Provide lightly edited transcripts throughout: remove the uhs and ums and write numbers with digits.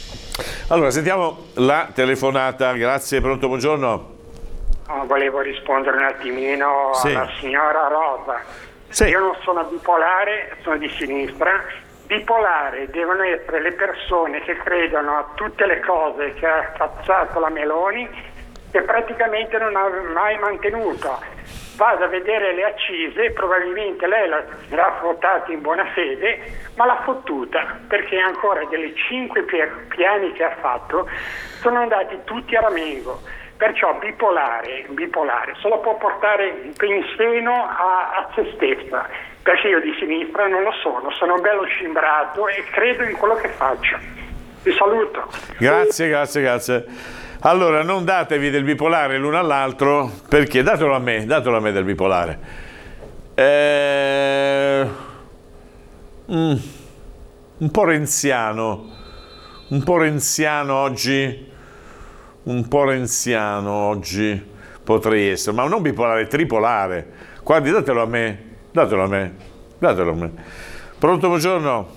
Allora, sentiamo la telefonata. Grazie, pronto, buongiorno. Volevo rispondere un attimino alla signora Rosa. Sì. Io non sono bipolare, sono di sinistra. Bipolare devono essere le persone che credono a tutte le cose che ha cazzato la Meloni, che praticamente non ha mai mantenuto. Vado a vedere le accise, probabilmente lei l'ha votata in buona fede, ma l'ha fottuta, perché ancora delle 5 piani che ha fatto sono andati tutti a ramengo. Perciò bipolare solo può portare in seno a se stessa, perché io di sinistra non lo sono bello scimbrato e credo in quello che faccio. Vi saluto. Grazie. Allora, non datevi del bipolare l'uno all'altro, perché datelo a me del bipolare. Un po' renziano oggi potrei essere, ma non bipolare, tripolare. Guardi, datelo a me. Pronto, buongiorno.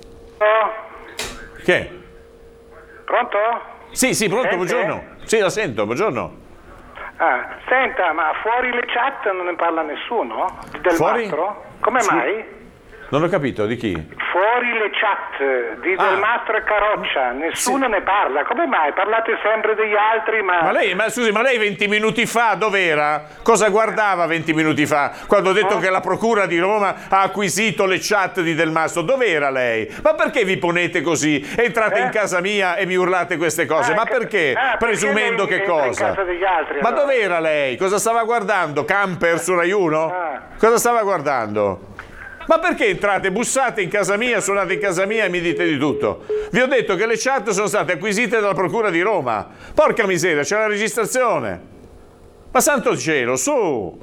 Che? Pronto? Sì, pronto, Sente? buongiorno. Sì, la sento, buongiorno. Senta, ma fuori le chat non ne parla nessuno? Del Fuori? Mastro? Come Sì. mai? Non ho capito, di chi? Fuori le chat di Del Mastro e Carroccia, nessuno ne parla. Come mai? Parlate sempre degli altri, Ma lei 20 minuti fa dov'era? Cosa guardava 20 minuti fa? Quando ho detto che la Procura di Roma ha acquisito le chat di Del Mastro, dov'era lei? Ma perché vi ponete così? Entrate in casa mia e mi urlate queste cose? Ma perché? Presumendo che cosa? In casa degli altri, Ma allora. dov'era lei? Cosa stava guardando? Camper su Rai 1? Cosa stava guardando? Ma perché entrate, bussate in casa mia, suonate in casa mia e mi dite di tutto? Vi ho detto che le chat sono state acquisite dalla Procura di Roma. Porca miseria, c'è la registrazione. Ma santo cielo, su!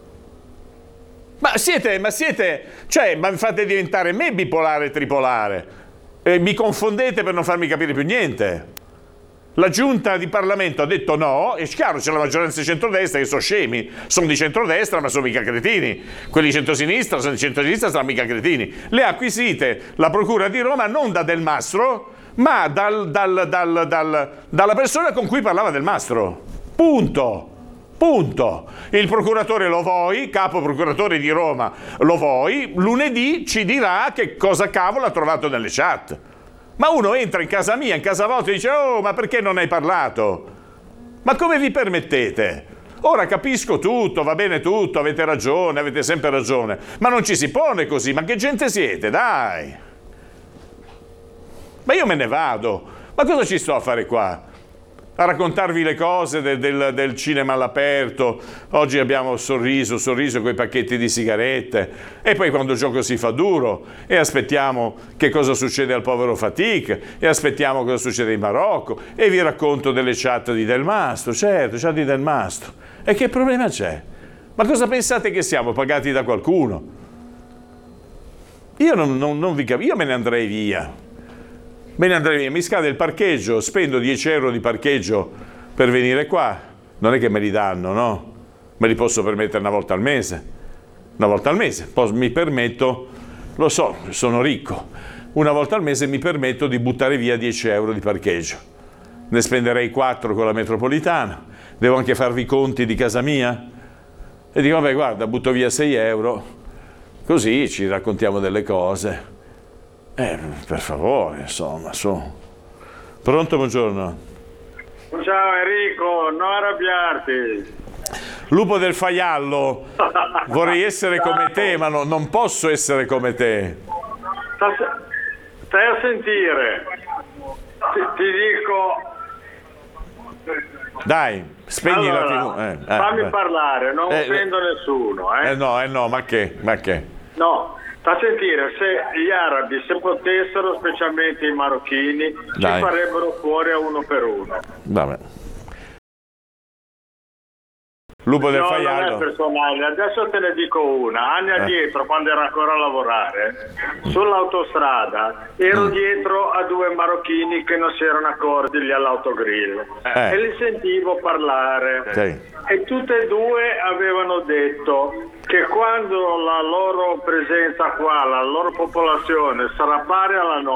Ma mi fate diventare me bipolare e tripolare. Mi confondete per non farmi capire più niente. La giunta di Parlamento ha detto no, e chiaro c'è la maggioranza di centrodestra che sono scemi, sono di centrodestra ma sono mica cretini, quelli di centrosinistra sono di centrosinistra, sono mica cretini. Le ha acquisite la Procura di Roma non da Del Mastro, ma dalla persona con cui parlava Del Mastro. Punto. Il procuratore Lovoi, capo procuratore di Roma Lovoi, lunedì ci dirà che cosa cavolo ha trovato nelle chat. Ma uno entra in casa mia, in casa vostra e dice «Oh, ma perché non hai parlato?» Ma come vi permettete? Ora capisco tutto, va bene tutto, avete ragione, avete sempre ragione, ma non ci si pone così, ma che gente siete, dai! Ma io me ne vado, ma cosa ci sto a fare qua? A raccontarvi le cose del cinema all'aperto, oggi abbiamo sorriso con i pacchetti di sigarette, e poi quando il gioco si fa duro, e aspettiamo che cosa succede al povero Fatik, e aspettiamo cosa succede in Marocco, e vi racconto delle chat di Del Mastro, certo, chat di Del Mastro. E che problema c'è? Ma cosa pensate che siamo pagati da qualcuno? Io non vi capisco, io me ne andrei via. Mi scade il parcheggio, spendo 10 euro di parcheggio per venire qua. Non è che me li danno, no? Me li posso permettere una volta al mese. Poi mi permetto, lo so, sono ricco. Una volta al mese mi permetto di buttare via 10 euro di parcheggio. Ne spenderei 4 con la metropolitana. Devo anche farvi i conti di casa mia. E dico, vabbè, guarda, butto via 6 euro. Così ci raccontiamo delle cose. Per favore, insomma, su. Pronto, buongiorno. Ciao Enrico, non arrabbiarti. Lupo del Faiallo, vorrei essere come te, ma non posso essere come te. Stai a sentire. Ti dico... Dai, spegni allora, la TV. Fammi parlare, non offendo nessuno. No, ma che? No. A sentire, se gli arabi, se potessero, specialmente i marocchini, ci farebbero fuori a uno per uno. Vabbè. Lupo del Faiallo. Non è personale, adesso te ne dico una. Anni addietro, quando ero ancora a lavorare, sull'autostrada, ero dietro a 2 marocchini che non si erano accorti lì all'autogrill. E li sentivo parlare. E tutte e 2 avevano detto che quando la loro presenza qua, la loro popolazione sarà pari alla nostra,